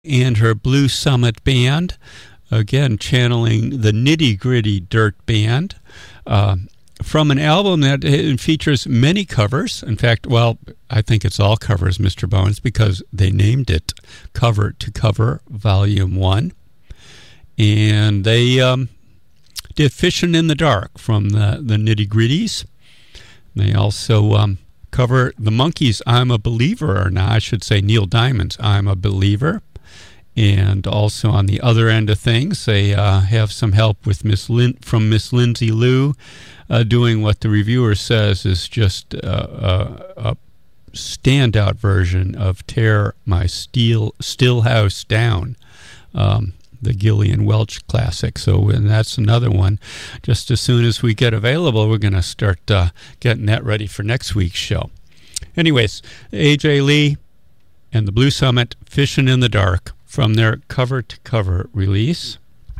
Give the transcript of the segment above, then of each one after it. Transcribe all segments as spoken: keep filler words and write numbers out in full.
and her Blue Summit Band, again channeling the Nitty Gritty Dirt Band, uh, from an album that features many covers. In fact, well, I think it's all covers, Mister Bones, because they named it Cover to Cover Volume one. And they um, did Fishin' in the Dark from the, the Nitty Gritties. They also um, cover the Monkees' I'm a Believer, or now I should say Neil Diamond's I'm a Believer. And also on the other end of things, they uh, have some help with Miss Lin- from Miss Lindsay Lou, uh, doing what the reviewer says is just uh, a, a standout version of Tear My Steel, Still House Down, um, the Gillian Welch classic. So and that's another one. Just as soon as we get available, we're going to start uh, getting that ready for next week's show. Anyways, A J Lee and the Blue Summit, Fishin' in the Dark, from their cover-to-cover release.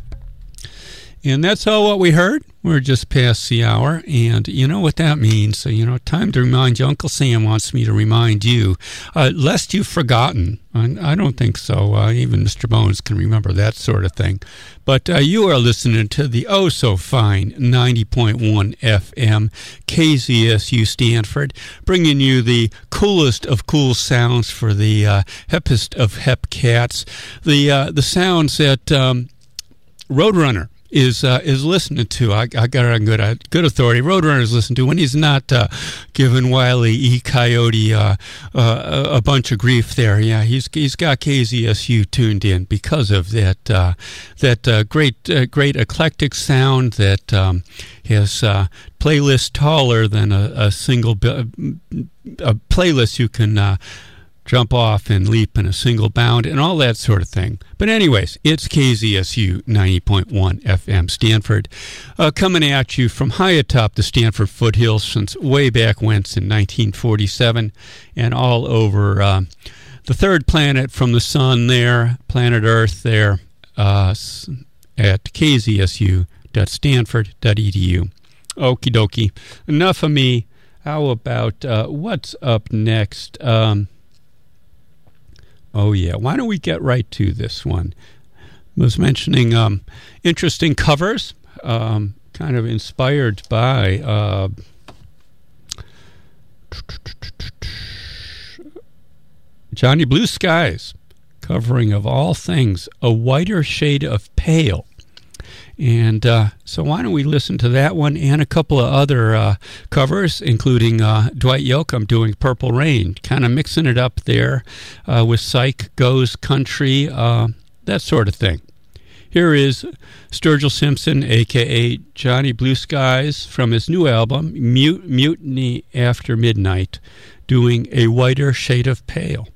And that's all what we heard. We're just past the hour, and you know what that means. So, you know, time to remind you. Uncle Sam wants me to remind you, uh, lest you've forgotten. I, I don't think so. Uh, even Mister Bones can remember that sort of thing. But uh, you are listening to the oh-so-fine ninety point one F M K Z S U Stanford, bringing you the coolest of cool sounds for the uh, hippest of hep cats. The, uh, the sounds that um, Roadrunner is uh, is listening to. I, I got it on good uh, good authority. Roadrunner is listening to when he's not uh, giving Wile E. Coyote uh, uh, a bunch of grief there. Yeah, he's he's got K Z S U tuned in because of that uh, that uh, great uh, great eclectic sound that um, has uh, playlist taller than a, a single bi- a playlist you can Uh, jump off and leap in a single bound and all that sort of thing. But anyways, it's K Z S U ninety point one F M Stanford, uh, coming at you from high atop the Stanford foothills since way back whence in nineteen forty-seven, and all over uh, the third planet from the sun there, planet Earth there, uh, at k z s u dot stanford dot e d u. Okie dokie. Enough of me. How about uh, what's up next? Um... Oh, yeah. Why don't we get right to this one? I was mentioning um, interesting covers, um, kind of inspired by uh, Johnny Blue Skies, covering of all things, A Whiter Shade of Pale. And uh, so why don't we listen to that one and a couple of other uh, covers, including uh, Dwight Yoakam doing Purple Rain, kind of mixing it up there uh, with Psych Goes Country, uh, that sort of thing. Here is Sturgill Simpson, a k a. Johnny Blue Skies, from his new album, Mut- Mutiny After Midnight, doing A Whiter Shade of Pale.